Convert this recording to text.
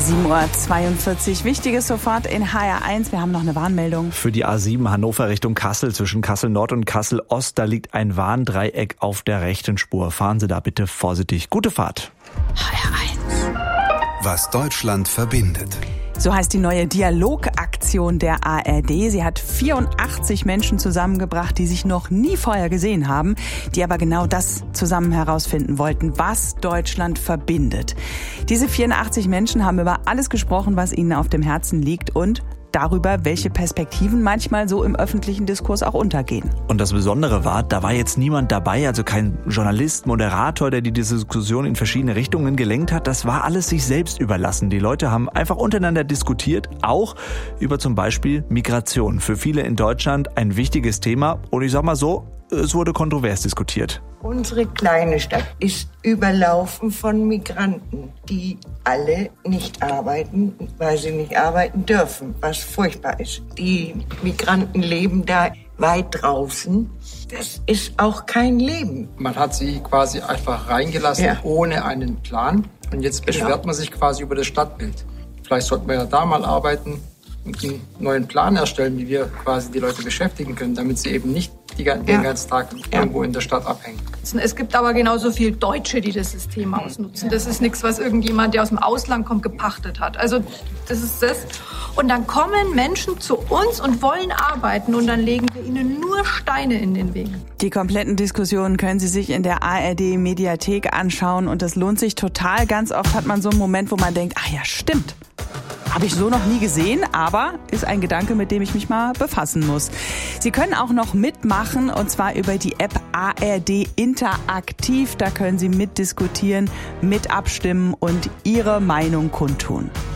7:42 Uhr. Wichtiges sofort in HR1. Wir haben noch eine Warnmeldung. Für die A7 Hannover Richtung Kassel zwischen Kassel Nord und Kassel Ost, da liegt ein Warndreieck auf der rechten Spur. Fahren Sie da bitte vorsichtig. Gute Fahrt. HR1. Was Deutschland verbindet. So heißt die neue Dialogaktion der ARD. Sie hat 84 Menschen zusammengebracht, die sich noch nie vorher gesehen haben, die aber genau das zusammen herausfinden wollten, was Deutschland verbindet. Diese 84 Menschen haben über alles gesprochen, was ihnen auf dem Herzen liegt und darüber, welche Perspektiven manchmal so im öffentlichen Diskurs auch untergehen. Und das Besondere war, da war jetzt niemand dabei, also kein Journalist, Moderator, der die Diskussion in verschiedene Richtungen gelenkt hat. Das war alles sich selbst überlassen. Die Leute haben einfach untereinander diskutiert, auch über zum Beispiel Migration. Für viele in Deutschland ein wichtiges Thema. Und ich sag mal so, es wurde kontrovers diskutiert. Unsere kleine Stadt ist überlaufen von Migranten, die alle nicht arbeiten, weil sie nicht arbeiten dürfen, was furchtbar ist. Die Migranten leben da weit draußen. Das ist auch kein Leben. Man hat sie quasi einfach reingelassen, ohne einen Plan. Und jetzt beschwert man sich quasi über das Stadtbild. Vielleicht sollten wir ja da mal arbeiten und einen neuen Plan erstellen, wie wir quasi die Leute beschäftigen können, damit sie eben nicht den ganzen Tag irgendwo in der Stadt abhängen. Es gibt aber genauso viel Deutsche, die das System ausnutzen. Das ist nichts, was irgendjemand, der aus dem Ausland kommt, gepachtet hat. Also das ist das. Und dann kommen Menschen zu uns und wollen arbeiten und dann legen wir ihnen nur Steine in den Weg. Die kompletten Diskussionen können Sie sich in der ARD-Mediathek anschauen und das lohnt sich total. Ganz oft hat man so einen Moment, wo man denkt, ach ja, stimmt. Habe ich so noch nie gesehen, aber ist ein Gedanke, mit dem ich mich mal befassen muss. Sie können auch noch mitmachen und zwar über die App ARD Interaktiv. Da können Sie mitdiskutieren, mit abstimmen und Ihre Meinung kundtun.